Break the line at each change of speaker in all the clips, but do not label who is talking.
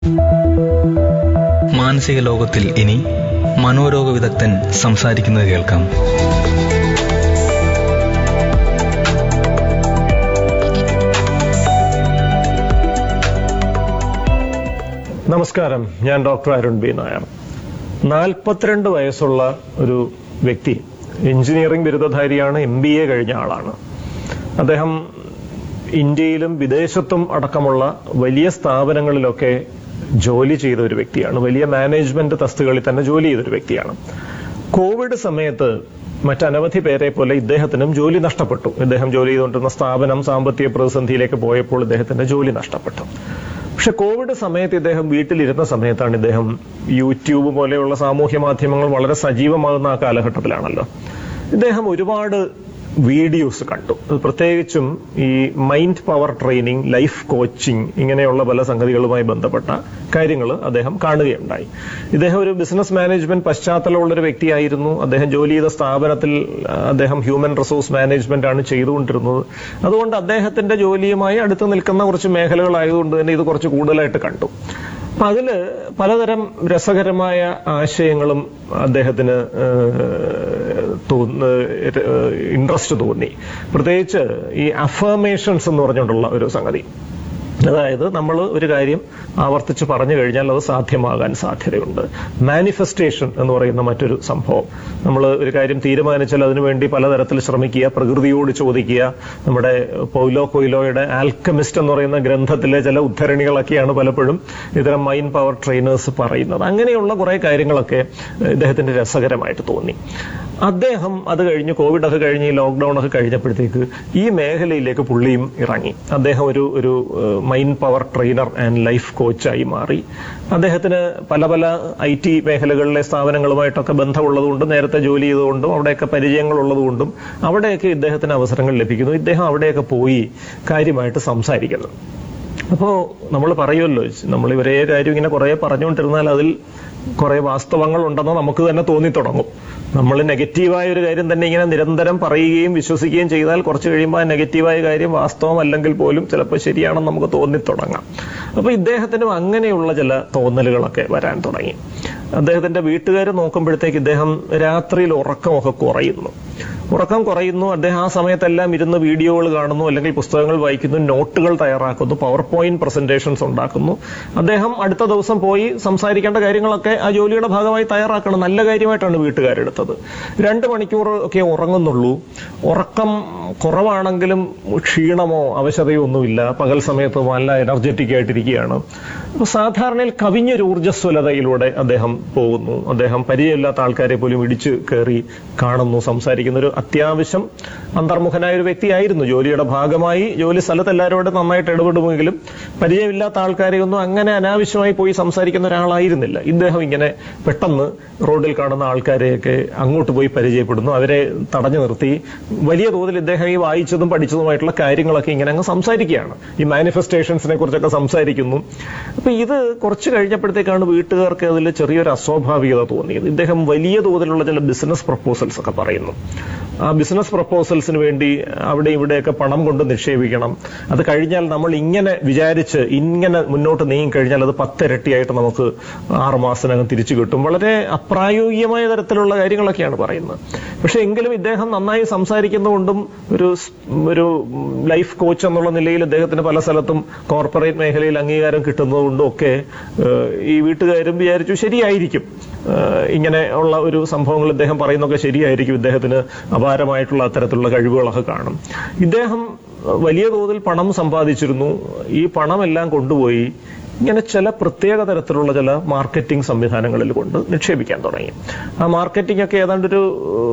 മാനസിക ലോകത്തിൽ ഇനി മനോരോഗ വിദഗ്ധൻ സംസാരിക്കുന്നത് കേൾക്കാം.
നമസ്കാരം, ഞാൻ ഡോക്ടർ അരുൺ ബി നായർ. 42 വയസ്സുള്ള ഒരു വ്യക്തി, എഞ്ചിനീയറിംഗ് ബിരുദധാരിയാണ്, MBA കഴിഞ്ഞ ആളാണ്. അദ്ദേഹം ഇന്ത്യയിലും വിദേശത്തും അടക്കമുള്ള വലിയ സ്ഥാപനങ്ങളിലൊക്കെ ജോലി ചെയ്ത ഒരു വ്യക്തിയാണ്. വലിയ മാനേജ്മെന്റ് തസ്തികകളിൽ തന്നെ ജോലി ചെയ്തൊരു വ്യക്തിയാണ്. കോവിഡ് സമയത്ത് മറ്റനവധി പേരെ പോലെ ഇദ്ദേഹത്തിനും ജോലി നഷ്ടപ്പെട്ടു. ഇദ്ദേഹം ജോലി ചെയ്തുകൊണ്ടിരുന്ന സ്ഥാപനം സാമ്പത്തിക പ്രതിസന്ധിയിലേക്ക് പോയപ്പോൾ ഇദ്ദേഹത്തിന്റെ ജോലി നഷ്ടപ്പെട്ടു. പക്ഷെ കോവിഡ് സമയത്ത് ഇദ്ദേഹം വീട്ടിലിരുന്ന സമയത്താണ് ഇദ്ദേഹം യൂട്യൂബ് പോലെയുള്ള സാമൂഹ്യ മാധ്യമങ്ങൾ വളരെ സജീവമാകുന്ന ആ കാലഘട്ടത്തിലാണല്ലോ, ഇദ്ദേഹം ഒരുപാട് വീഡിയോസ് കണ്ടു. പ്രത്യേകിച്ചും ഈ mind power training, life coaching, ഇങ്ങനെയുള്ള പല സംഗതികളുമായി ബന്ധപ്പെട്ട കാര്യങ്ങൾ അദ്ദേഹം കാണുകയുണ്ടായി. ഇദ്ദേഹം ഒരു ബിസിനസ് മാനേജ്മെന്റ് പശ്ചാത്തലമുള്ള ഒരു വ്യക്തിയായിരുന്നു. അദ്ദേഹം ജോലി ചെയ്ത സ്ഥാപനത്തിൽ അദ്ദേഹം ഹ്യൂമൻ റിസോഴ്സ് മാനേജ്മെന്റ് ആണ് ചെയ്തുകൊണ്ടിരുന്നത്. അതുകൊണ്ട് അദ്ദേഹത്തിന്റെ ജോലിയുമായി അടുത്ത് നിൽക്കുന്ന കുറച്ച് മേഖലകളായതുകൊണ്ട് തന്നെ ഇത് കുറച്ച് കൂടുതലായിട്ട് കണ്ടു. അപ്പൊ അതില് പലതരം രസകരമായ ആശയങ്ങളും അദ്ദേഹത്തിന് ഇൻട്രസ്റ്റ് തോന്നി. പ്രത്യേകിച്ച് ഈ അഫർമേഷൻസ് എന്ന് പറഞ്ഞുകൊണ്ടുള്ള ഒരു സംഗതി. അതായത് നമ്മൾ ഒരു കാര്യം ആവർത്തിച്ച് പറഞ്ഞു കഴിഞ്ഞാൽ അത് സാധ്യമാകാൻ സാധ്യതയുണ്ട്. മാനിഫെസ്റ്റേഷൻ എന്ന് പറയുന്ന മറ്റൊരു സംഭവം. നമ്മൾ ഒരു കാര്യം തീരുമാനിച്ചാൽ അതിനുവേണ്ടി പലതരത്തിൽ ശ്രമിക്കുക, പ്രകൃതിയോട് ചോദിക്കുക. നമ്മുടെ പൗലോ കൊയ്ലോയുടെ ആൽക്കമിസ്റ്റ് എന്ന് പറയുന്ന ഗ്രന്ഥത്തിലെ ചില ഉദ്ധരണികളൊക്കെയാണ് പലപ്പോഴും ഇത്തരം മൈൻഡ് പവർ ട്രെയിനേഴ്സ് പറയുന്നത്. അങ്ങനെയുള്ള കുറെ കാര്യങ്ങളൊക്കെ ഇദ്ദേഹത്തിന് രസകരമായിട്ട് തോന്നി. അദ്ദേഹം അത് കഴിഞ്ഞ് കോവിഡ് ഒക്കെ കഴിഞ്ഞ് ഈ ലോക്ക്ഡൌൺ ഒക്കെ കഴിഞ്ഞപ്പോഴത്തേക്ക് ഈ മേഖലയിലേക്ക് പുള്ളിയും ഇറങ്ങി. അദ്ദേഹം ഒരു mind power trainer and life കോച്ചായി മാറി. അദ്ദേഹത്തിന് പല പല IT മേഖലകളിലെ സ്ഥാപനങ്ങളുമായിട്ടൊക്കെ ബന്ധമുള്ളതുകൊണ്ടും നേരത്തെ ജോലി ചെയ്തുകൊണ്ടും അവിടെയൊക്കെ പരിചയങ്ങളുള്ളതുകൊണ്ടും അവിടെയൊക്കെ ഇദ്ദേഹത്തിന് അവസരങ്ങൾ ലഭിക്കുന്നു. ഇദ്ദേഹം അവിടെയൊക്കെ പോയി കാര്യമായിട്ട് സംസാരിക്കുന്നു. അപ്പോൾ നമ്മൾ പറയുമല്ലോ, നമ്മൾ ഇവരേ കാര്യം ഇങ്ങനെ കുറെ പറഞ്ഞുകൊണ്ടിരുന്നാൽ അതിൽ കുറെ വാസ്തവങ്ങൾ ഉണ്ടെന്ന് നമുക്ക് തന്നെ തോന്നിത്തുടങ്ങും. നമ്മൾ നെഗറ്റീവായ ഒരു കാര്യം തന്നെ ഇങ്ങനെ നിരന്തരം പറയുകയും വിശ്വസിക്കുകയും ചെയ്താൽ കുറച്ച് കഴിയുമ്പോൾ ആ നെഗറ്റീവായ കാര്യം വാസ്തവം അല്ലെങ്കിൽ പോലും ചിലപ്പോൾ ശരിയാണെന്ന് നമുക്ക് തോന്നിത്തുടങ്ങാം. അപ്പൊ ഇദ്ദേഹത്തിനും അങ്ങനെയുള്ള ചില തോന്നലുകളൊക്കെ വരാൻ തുടങ്ങി. അദ്ദേഹത്തിന്റെ വീട്ടുകാർ നോക്കുമ്പോഴത്തേക്ക് ഇദ്ദേഹം രാത്രിയിൽ ഉറക്കമൊക്കെ കുറയുന്നു. അദ്ദേഹം ആ സമയത്തെല്ലാം ഇരുന്ന് വീഡിയോകൾ കാണുന്നു, അല്ലെങ്കിൽ പുസ്തകങ്ങൾ വായിക്കുന്നു, നോട്ടുകൾ തയ്യാറാക്കുന്നു, പവർ പോയിന്റ് പ്രസന്റേഷൻസ് ഉണ്ടാക്കുന്നു. അദ്ദേഹം അടുത്ത ദിവസം പോയി സംസാരിക്കേണ്ട കാര്യങ്ങളൊക്കെ ആ ജോലിയുടെ ഭാഗമായി തയ്യാറാക്കണം. നല്ല കാര്യമായിട്ടാണ് വീട്ടുകാരെടുത്തത്. 2 മണിക്കൂർ ഒക്കെ ഉറങ്ങുന്നുള്ളൂ. ഉറക്കം കുറവാണെങ്കിലും ക്ഷീണമോ അവശതയോ ഒന്നുമില്ല. പകൽ സമയത്ത് നല്ല എനർജറ്റിക് ആയിട്ടിരിക്കുകയാണ്. അപ്പൊ സാധാരണയിൽ കവിഞ്ഞൊരു ഊർജ്ജസ്വലതയിലൂടെ അദ്ദേഹം പോകുന്നു. അദ്ദേഹം പരിചയമില്ലാത്ത ആൾക്കാരെ പോലും ഇടിച്ചു കയറി കാണുന്നു, സംസാരിക്കുന്ന ഒരു അത്യാവശ്യം അന്തർമുഖനായ ഒരു വ്യക്തിയായിരുന്നു. ജോലിയുടെ ഭാഗമായി ജോലി സ്ഥലത്ത് എല്ലാവരോടും നന്നായിട്ട് ഇടപെടുമെങ്കിലും പരിചയമില്ലാത്ത ആൾക്കാരെ ഒന്നും അങ്ങനെ അനാവശ്യമായി പോയി സംസാരിക്കുന്ന ഒരാളായിരുന്നില്ല. ഇദ്ദേഹം ഇങ്ങനെ പെട്ടെന്ന് റോഡിൽ കാണുന്ന ആൾക്കാരെയൊക്കെ അങ്ങോട്ട് പോയി പരിചയപ്പെടുന്നു, അവരെ തടഞ്ഞു നിർത്തി വലിയ തോതിൽ ഇദ്ദേഹം ഈ വായിച്ചതും പഠിച്ചതുമായിട്ടുള്ള കാര്യങ്ങളൊക്കെ ഇങ്ങനെ അങ്ങ് സംസാരിക്കുകയാണ്. ഈ മാനിഫെസ്റ്റേഷൻസിനെ കുറിച്ചൊക്കെ സംസാരിക്കുന്നു. അപ്പൊ ഇത് കുറച്ച് കഴിഞ്ഞപ്പോഴത്തേക്കാണ് വീട്ടുകാർക്ക് അതിൽ ചെറിയൊരു അസ്വാഭാവികത തോന്നിയത്. ഇദ്ദേഹം വലിയ തോതിലുള്ള ചില ബിസിനസ് പ്രപ്പോസൽസ് ഒക്കെ പറയുന്നു. ആ ബിസിനസ് പ്രപ്പോസൽസിന് വേണ്ടി അവിടെ ഇവിടെയൊക്കെ പണം കൊണ്ട് നിക്ഷേപിക്കണം. അത് കഴിഞ്ഞാൽ നമ്മൾ ഇങ്ങനെ വിചാരിച്ച് ഇങ്ങനെ മുന്നോട്ട് നീങ്ങിക്കഴിഞ്ഞാൽ അത് 10 ഇരട്ടിയായിട്ട് നമുക്ക് 6 മാസത്തിനകം തിരിച്ചു കിട്ടും. വളരെ അപ്രായോഗികമായ തരത്തിലുള്ള കാര്യങ്ങളൊക്കെയാണ് പറയുന്നത്. പക്ഷെ എങ്കിലും ഇദ്ദേഹം നന്നായി സംസാരിക്കുന്നതുകൊണ്ടും ഒരു ലൈഫ് കോച്ച് എന്നുള്ള നിലയിൽ ഇദ്ദേഹത്തിന് പല സ്ഥലത്തും കോർപ്പറേറ്റ് മേഖലയിൽ അംഗീകാരം കിട്ടുന്നതുകൊണ്ടും ഒക്കെ ഈ വീട്ടുകാരും വിചാരിച്ചു ശരിയായിരിക്കും, ഇങ്ങനെ ഉള്ള ഒരു സംഭവങ്ങൾ ഇദ്ദേഹം പറയുന്നതൊക്കെ ശരിയായിരിക്കും, ഇദ്ദേഹത്തിന് അപാരമായിട്ടുള്ള അത്തരത്തിലുള്ള കഴിവുകളൊക്കെ കാണും. ഇദ്ദേഹം വലിയ തോതിൽ പണം സമ്പാദിച്ചിരുന്നു. ഈ പണമെല്ലാം കൊണ്ടുപോയി ഇങ്ങനെ ചില പ്രത്യേക തരത്തിലുള്ള ചില മാർക്കറ്റിംഗ് സംവിധാനങ്ങളിൽ കൊണ്ട് നിക്ഷേപിക്കാൻ തുടങ്ങി. ആ മാർക്കറ്റിംഗ് ഒക്കെ ഏതാണ്ടൊരു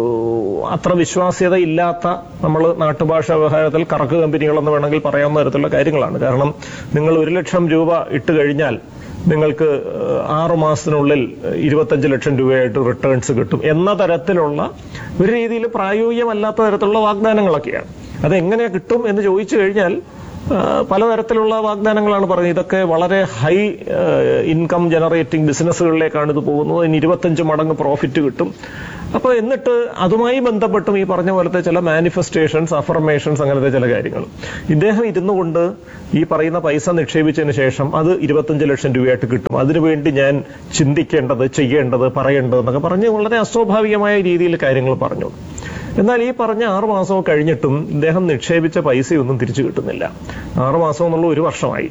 അത്ര വിശ്വാസ്യത ഇല്ലാത്ത, നമ്മൾ നാട്ടുഭാഷ വ്യവഹാരത്തിൽ കറക്ക് കമ്പനികളെന്ന് വേണമെങ്കിൽ പറയാവുന്ന തരത്തിലുള്ള കാര്യങ്ങളാണ്. കാരണം നിങ്ങൾ 1 ലക്ഷം രൂപ ഇട്ട് കഴിഞ്ഞാൽ നിങ്ങൾക്ക് 6 മാസത്തിനുള്ളിൽ 25 ലക്ഷം രൂപയായിട്ട് റിട്ടേൺസ് കിട്ടും എന്ന തരത്തിലുള്ള ഒരു രീതിയിൽ പ്രായോഗികമല്ലാത്ത തരത്തിലുള്ള വാഗ്ദാനങ്ങളൊക്കെയാണ്. അതെങ്ങനെ കിട്ടും എന്ന് ചോദിച്ചു കഴിഞ്ഞാൽ പലതരത്തിലുള്ള വാഗ്ദാനങ്ങളാണ് പറയുന്നത്. ഇതൊക്കെ വളരെ ഹൈ ഇൻകം ജനറേറ്റിംഗ് ബിസിനസ്സുകളിലേക്കാണ് ഇത് പോകുന്നത്. 25 മടങ്ങ് പ്രോഫിറ്റ് കിട്ടും. അപ്പൊ എന്നിട്ട് അതുമായി ബന്ധപ്പെട്ടും ഈ പറഞ്ഞ പോലത്തെ ചില മാനിഫെസ്റ്റേഷൻസ്, അഫർമേഷൻസ്, അങ്ങനത്തെ ചില കാര്യങ്ങൾ ഇദ്ദേഹം ഇരുന്നു കൊണ്ട് ഈ പറയുന്ന പൈസ നിക്ഷേപിച്ചതിന് ശേഷം അത് 25 ലക്ഷം രൂപയായിട്ട് കിട്ടും, അതിനുവേണ്ടി ഞാൻ ചിന്തിക്കേണ്ടത്, ചെയ്യേണ്ടത്, പറയേണ്ടത് എന്നൊക്കെ പറഞ്ഞ് വളരെ അസ്വാഭാവികമായ രീതിയിൽ കാര്യങ്ങൾ പറഞ്ഞു. എന്നാൽ ഈ പറഞ്ഞ 6 മാസം കഴിഞ്ഞിട്ടും ഇദ്ദേഹം നിക്ഷേപിച്ച പൈസയൊന്നും തിരിച്ചു കിട്ടുന്നില്ല. 6 മാസം എന്നുള്ള 1 വർഷമായി,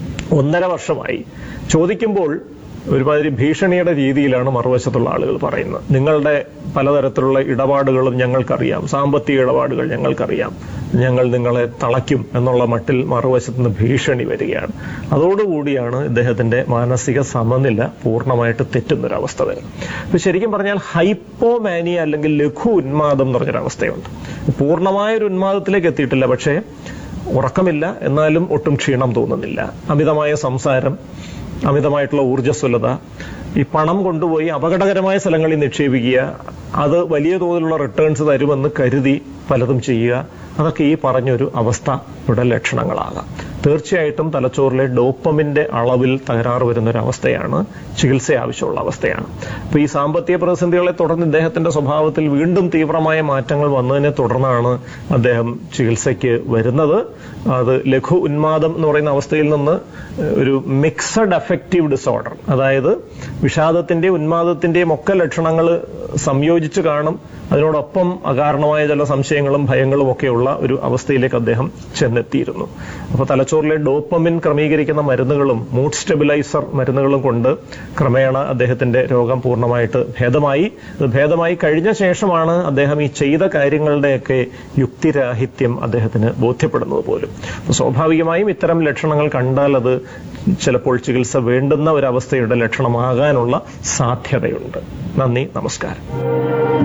1.5 വർഷമായി. ചോദിക്കുമ്പോൾ ഒരുമാതിരി ഭീഷണിയുടെ രീതിയിലാണ് മറുവശത്തുള്ള ആളുകൾ പറയുന്നത്. നിങ്ങളുടെ പലതരത്തിലുള്ള ഇടപാടുകളും ഞങ്ങൾക്കറിയാം, സാമ്പത്തിക ഇടപാടുകൾ ഞങ്ങൾക്കറിയാം, ഞങ്ങൾ നിങ്ങളെ തളയ്ക്കും എന്നുള്ള മട്ടിൽ മറുവശത്ത് നിന്ന് ഭീഷണി വരികയാണ്. അതോടുകൂടിയാണ് ഇദ്ദേഹത്തിന്റെ മാനസിക സമനില പൂർണ്ണമായിട്ട് തെറ്റുന്നൊരവസ്ഥ വരുന്നത്. അപ്പൊ ശരിക്കും പറഞ്ഞാൽ ഹൈപ്പോമാനിയ അല്ലെങ്കിൽ ലഘു ഉന്മാദം എന്ന് പറഞ്ഞൊരവസ്ഥയുണ്ട്. പൂർണ്ണമായൊരു ഉന്മാദത്തിലേക്ക് എത്തിയിട്ടില്ല, പക്ഷേ ഉറക്കമില്ല, എന്നാലും ഒട്ടും ക്ഷീണം തോന്നുന്നില്ല. അമിതമായ സംസാരം, അമിതമായിട്ടുള്ള ഊർജ്ജസ്വലത, ഈ പണം കൊണ്ടുപോയി അപകടകരമായ സ്ഥലങ്ങളിൽ നിക്ഷേപിക്കുക, അത് വലിയ തോതിലുള്ള റിട്ടേൺസ് തരുമെന്ന് കരുതി പലതും ചെയ്യുക, അതൊക്കെ ഈ പറഞ്ഞൊരു അവസ്ഥയുടെ ലക്ഷണങ്ങളാകാം. തീർച്ചയായിട്ടും തലച്ചോറിലെ ഡോപ്പമിന്റെ അളവിൽ തകരാറ് വരുന്നൊരവസ്ഥയാണ്, ചികിത്സ ആവശ്യമുള്ള അവസ്ഥയാണ്. അപ്പൊ ഈ സാമ്പത്തിക പ്രതിസന്ധികളെ തുടർന്ന് ഇദ്ദേഹത്തിന്റെ സ്വഭാവത്തിൽ വീണ്ടും തീവ്രമായ മാറ്റങ്ങൾ വന്നതിനെ തുടർന്നാണ് അദ്ദേഹം ചികിത്സയ്ക്ക് വരുന്നത്. അത് ലഘു ഉന്മാദം എന്ന് പറയുന്ന അവസ്ഥയിൽ നിന്ന് ഒരു മിക്സഡ് അഫക്റ്റീവ് ഡിസോർഡർ, അതായത് വിഷാദത്തിന്റെയും ഉന്മാദത്തിന്റെയും ഒക്കെ ലക്ഷണങ്ങൾ സംയോജിച്ച് കാണും, അതിനോടൊപ്പം അകാരണമായ ചില സംശയങ്ങളും ഭയങ്ങളും ഒക്കെയുള്ള ഒരു അവസ്ഥയിലേക്ക് അദ്ദേഹം ചെന്നെത്തിയിരുന്നു. അപ്പൊ തലച്ചോറിലെ ഡോപ്പമിൻ ക്രമീകരിക്കുന്ന മരുന്നുകളും മൂഡ് സ്റ്റെബിലൈസർ മരുന്നുകളും കൊണ്ട് ക്രമേണ അദ്ദേഹത്തിന്റെ രോഗം പൂർണ്ണമായിട്ട് ഭേദമായി. അത് ഭേദമായി കഴിഞ്ഞ ശേഷമാണ് അദ്ദേഹം ഈ ചെയ്ത കാര്യങ്ങളുടെയൊക്കെ യുക്തിരാഹിത്യം അദ്ദേഹത്തിന് ബോധ്യപ്പെടുന്നത് പോലും. അപ്പൊ സ്വാഭാവികമായും ഇത്തരം ലക്ഷണങ്ങൾ കണ്ടാൽ അത് ചിലപ്പോൾ ചികിത്സ വേണ്ടുന്ന ഒരവസ്ഥയുടെ ലക്ഷണമാകാനുള്ള സാധ്യതയുണ്ട്. നന്ദി, നമസ്കാരം.